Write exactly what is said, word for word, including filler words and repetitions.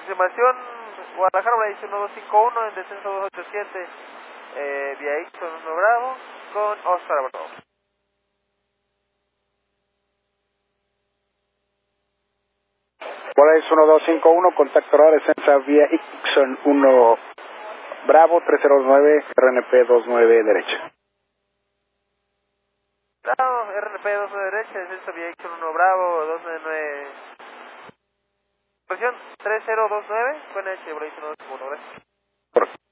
aproximación Guadalajara, Bravo uno dos cinco uno, en descenso dos ocho siete, eh, vía Ixon uno Bravo, con Oscar Bravo. Polaris uno dos cinco uno, contacto radar, descensa vía Ixon uno Bravo, tres cero nueve, R N P dos nueve derecha. Bravo, R N P dos nueve derecha, descenso vía Ixon uno Bravo, dos nueve nueve. Presión tres cero dos nueve, con H, Bravo uno dos uno, gracias.